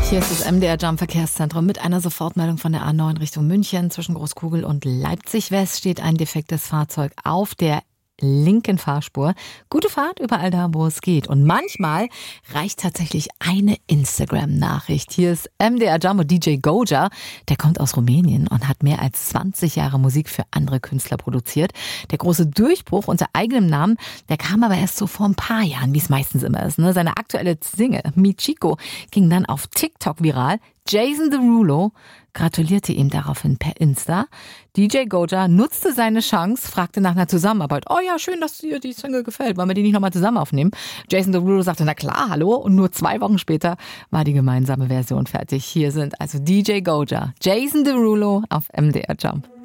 Hier ist das MDR Jump Verkehrszentrum mit einer Sofortmeldung von der A9 Richtung München. Zwischen Großkugel und Leipzig West steht ein defektes Fahrzeug auf der linken Fahrspur. Gute Fahrt überall da, wo es geht. Und manchmal reicht tatsächlich eine Instagram-Nachricht. Hier ist MDR Jump und DJ Goja. Der kommt aus Rumänien und hat mehr als 20 Jahre Musik für andere Künstler produziert. Der große Durchbruch unter eigenem Namen, der kam aber erst so vor ein paar Jahren, wie es meistens immer ist. Seine aktuelle Single, Mi Chico, ging dann auf TikTok viral. Jason Derulo gratulierte ihm daraufhin per Insta. DJ Goja nutzte seine Chance, fragte nach einer Zusammenarbeit. Oh ja, schön, dass dir die Single gefällt. Wollen wir die nicht nochmal zusammen aufnehmen? Jason Derulo sagte, na klar, hallo. Und nur 2 Wochen später war die gemeinsame Version fertig. Hier sind also DJ Goja, Jason Derulo auf MDR Jump.